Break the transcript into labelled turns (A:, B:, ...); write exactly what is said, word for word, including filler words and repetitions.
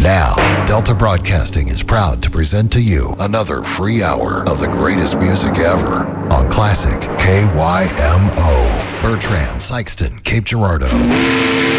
A: now, Delta Broadcasting is proud to present to you another free hour of the greatest music ever on Classic K Y M O. Bertrand, Sykeston, Cape Girardeau.